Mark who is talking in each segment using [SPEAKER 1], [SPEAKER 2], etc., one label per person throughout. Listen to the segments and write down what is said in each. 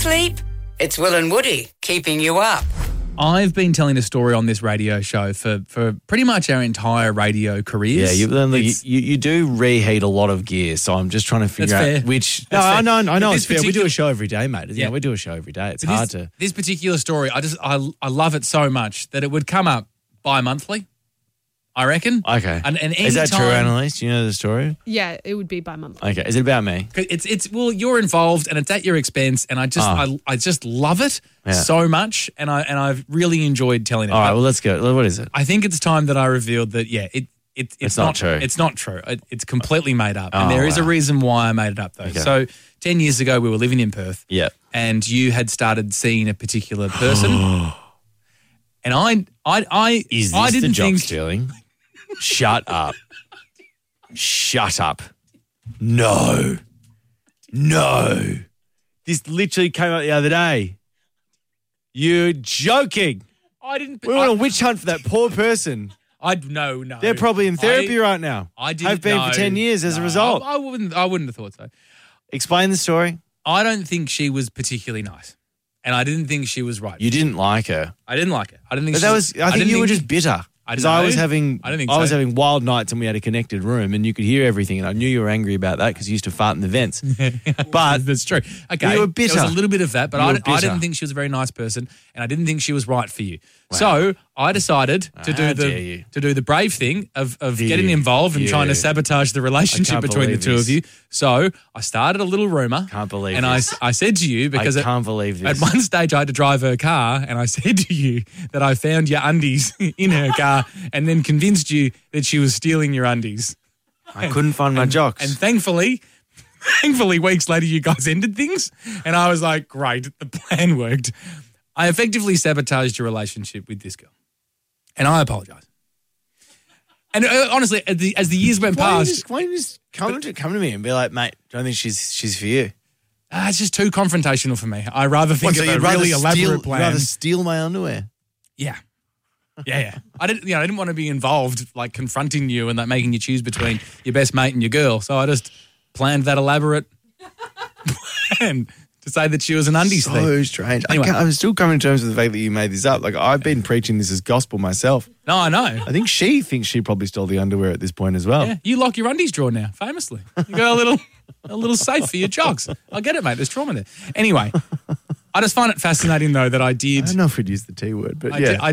[SPEAKER 1] sleep? It's Will and Woody keeping you up.
[SPEAKER 2] I've been telling a story on this radio show for pretty much our entire radio careers.
[SPEAKER 3] Yeah, you do reheat a lot of gear, so I'm just trying to figure out which. No, I know it's fair. We do a show every day, mate. Yeah, we do a show every day. It's hard to.
[SPEAKER 2] This particular story, I love it so much that it would come up bi-monthly, I reckon.
[SPEAKER 3] Okay.
[SPEAKER 2] And
[SPEAKER 3] is that true, Annalise? Do you know the story?
[SPEAKER 4] Yeah, it would be bi-monthly.
[SPEAKER 3] Okay. Is it about me?
[SPEAKER 2] Well, you're involved and it's at your expense, and I just love it so much, and I've really enjoyed telling it.
[SPEAKER 3] All right, well, let's go. What is it?
[SPEAKER 2] I think it's time that I revealed that it's
[SPEAKER 3] not true.
[SPEAKER 2] It's not true. It's completely made up, and there is a reason why I made it up though.
[SPEAKER 3] Okay.
[SPEAKER 2] So 10 years ago, we were living in Perth.
[SPEAKER 3] Yeah.
[SPEAKER 2] And you had started seeing a particular person, and I
[SPEAKER 3] Is this
[SPEAKER 2] I didn't
[SPEAKER 3] the job
[SPEAKER 2] think
[SPEAKER 3] stealing? Shut up. Shut up. No. This literally came up the other day. You're joking.
[SPEAKER 2] I didn't.
[SPEAKER 3] We're on a witch hunt for that poor person.
[SPEAKER 2] No.
[SPEAKER 3] They're probably in therapy right now.
[SPEAKER 2] I didn't.
[SPEAKER 3] Have been for 10 years as a result.
[SPEAKER 2] I wouldn't have thought so.
[SPEAKER 3] Explain the story.
[SPEAKER 2] I don't think she was particularly nice, and I didn't think she was right.
[SPEAKER 3] You didn't like her.
[SPEAKER 2] I didn't like her. I didn't think.
[SPEAKER 3] But I think you were just bitter. Because I was having wild nights and we had a connected room and you could hear everything, and I knew you were angry about that because you used to fart in the vents. But
[SPEAKER 2] that's true. Okay,
[SPEAKER 3] you were bitter.
[SPEAKER 2] There was a little bit of that, but I didn't think she was a very nice person, and I didn't think she was right for you. Wow. So I decided to do the brave thing of getting involved and trying to sabotage the relationship between the two of you. So I started a little rumor.
[SPEAKER 3] Can't believe
[SPEAKER 2] and
[SPEAKER 3] this.
[SPEAKER 2] I said to you, because
[SPEAKER 3] I can't believe this.
[SPEAKER 2] At one stage I had to drive her car, and I said to you that I found your undies in her car, and then convinced you that she was stealing your undies.
[SPEAKER 3] I couldn't find my jocks.
[SPEAKER 2] And thankfully, weeks later, you guys ended things, and I was like, great, the plan worked. I effectively sabotaged your relationship with this girl, and I apologise. And honestly, as the years went past,
[SPEAKER 3] why don't you just come to me and be like, mate, don't think she's for you?
[SPEAKER 2] It's just too confrontational for me. I rather think of a really elaborate plan.
[SPEAKER 3] You'd rather steal my underwear?
[SPEAKER 2] Yeah. I didn't want to be involved, like confronting you and like making you choose between your best mate and your girl. So I just planned that elaborate plan to say that she was an undies thief.
[SPEAKER 3] So strange.
[SPEAKER 2] Anyway.
[SPEAKER 3] I'm still coming to terms with the fact that you made this up. Like, I've been preaching this as gospel myself.
[SPEAKER 2] No, I know.
[SPEAKER 3] I think she thinks she probably stole the underwear at this point as well.
[SPEAKER 2] Yeah, you lock your undies drawer now, famously. You got a little safe for your jogs. I get it, mate. There's trauma there. Anyway, I just find it fascinating though that I did.
[SPEAKER 3] I don't know if we'd use the T word, but
[SPEAKER 2] I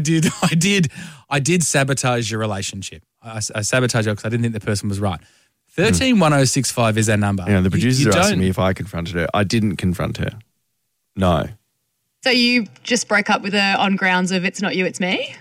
[SPEAKER 2] did sabotage your relationship. I sabotaged her because I didn't think the person was right. 131065 is our number.
[SPEAKER 3] You know, the producers are asking me if I confronted her. I didn't confront her. No.
[SPEAKER 5] So you just broke up with her on grounds of it's not you, it's me?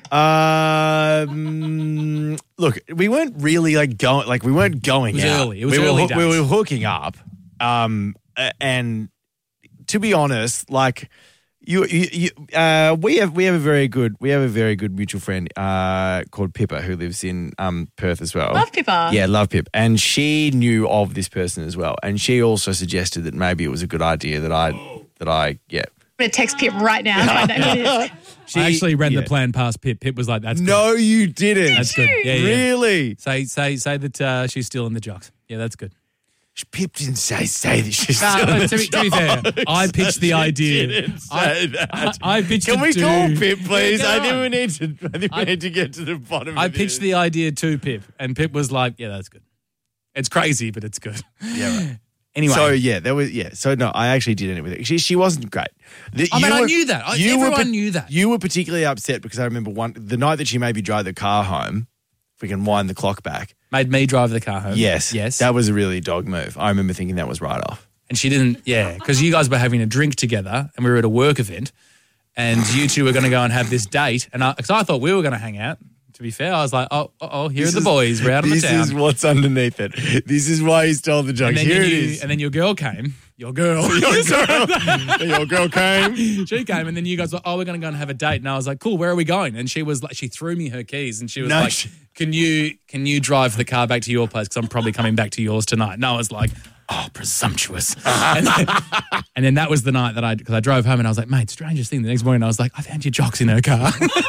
[SPEAKER 3] Look, we weren't really we weren't going out.
[SPEAKER 2] Early. It was early days.
[SPEAKER 3] We were hooking up. And to be honest, like we have a very good mutual friend called Pippa who lives in Perth as well.
[SPEAKER 5] Love Pippa.
[SPEAKER 3] Yeah, love Pip. And she knew of this person as well. And she also suggested that maybe it was a good idea that I
[SPEAKER 5] I'm going to text Pip right now and find out who it is.
[SPEAKER 2] I actually ran the plan past Pip. Pip was like, "That's good."
[SPEAKER 3] No, you didn't.
[SPEAKER 2] That's good. Yeah.
[SPEAKER 3] Really?
[SPEAKER 2] Say that she's still in the jocks. Yeah, that's good.
[SPEAKER 3] Pip didn't say that she's still in the
[SPEAKER 2] to be fair, I pitched the idea.
[SPEAKER 3] Didn't say that.
[SPEAKER 2] I pitched
[SPEAKER 3] Can
[SPEAKER 2] it
[SPEAKER 3] we
[SPEAKER 2] to
[SPEAKER 3] call Pip, please?
[SPEAKER 2] Yeah,
[SPEAKER 3] I think we need to get to the bottom
[SPEAKER 2] I
[SPEAKER 3] of
[SPEAKER 2] pitched
[SPEAKER 3] this.
[SPEAKER 2] the idea to Pip, and Pip was like, "Yeah, that's good. It's crazy, but it's good."
[SPEAKER 3] Yeah, right.
[SPEAKER 2] Anyway.
[SPEAKER 3] So no, I actually did end it with her. She wasn't great.
[SPEAKER 2] I knew that. Everyone knew that.
[SPEAKER 3] You were particularly upset because I remember the night that she made me drive the car home, if we can wind the clock back.
[SPEAKER 2] Made me drive the car home.
[SPEAKER 3] Yes.
[SPEAKER 2] Yes.
[SPEAKER 3] That was a really dog move. I remember thinking that was right off.
[SPEAKER 2] And she didn't, because you guys were having a drink together and we were at a work event and you two were going to go and have this date. And because I thought we were going to hang out. To be fair, I was like, here are the boys. We're out of the town.
[SPEAKER 3] This is what's underneath it. This is why he stole the jokes. Here it is.
[SPEAKER 2] And then your girl came. Your girl
[SPEAKER 3] came.
[SPEAKER 2] She came, and then you guys were, we're going to go and have a date. And I was like, cool, where are we going? And she was like, she threw me her keys and she was like, can you drive the car back to your place? Because I'm probably coming back to yours tonight. And I was like, oh, presumptuous. and then that was the night that because I drove home and I was like, mate, strangest thing. The next morning I was like, I found your jocks in her car.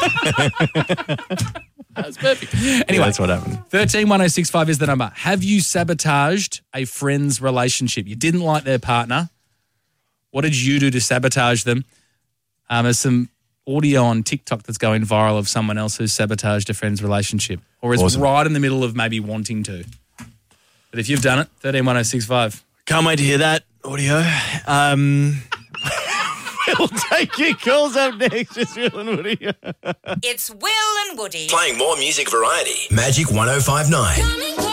[SPEAKER 2] That was perfect. Anyway,
[SPEAKER 3] that's what happened.
[SPEAKER 2] 131065 is the number. Have you sabotaged a friend's relationship? You didn't like their partner. What did you do to sabotage them? There's some audio on TikTok that's going viral of someone else who's sabotaged a friend's relationship or is right in the middle of maybe wanting to. But if you've done it, 131065.
[SPEAKER 3] Can't wait to hear that audio. We'll take your calls up next. It's Will and Woody.
[SPEAKER 1] It's Will and Woody.
[SPEAKER 4] Playing more music variety. Magic 105.9.